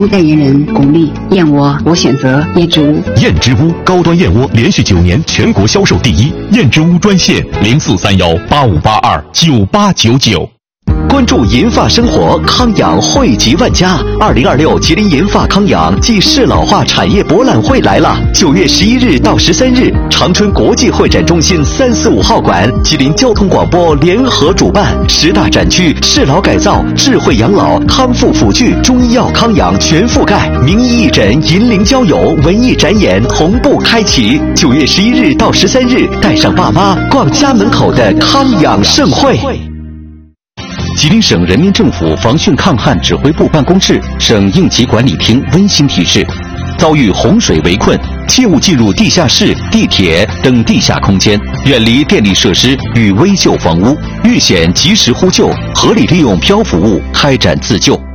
代言人巩俐，燕窝我选择燕之屋。 燕之屋高端燕窝连续9年全国销售第1，燕之屋专线043185829899。 关注银发生活，康养惠及万家。2026吉林银发康养暨适老化产业博览会来了！9月11日到13日，长春国际会展中心345号馆，吉林交通广播联合主办，10大展区适老改造、智慧养老、康复辅具、中医药康养全覆盖，名医义诊、银龄交友、文艺展演同步开启。9月11日到13日，带上爸妈逛家门口的康养盛会。吉林省人民政府防汛抗旱指挥部办公室、省应急管理厅温馨提示：遭遇洪水围困，切勿进入地下室、地铁等地下空间，远离电力设施与危旧房屋，遇险及时呼救，合理利用漂浮物开展自救。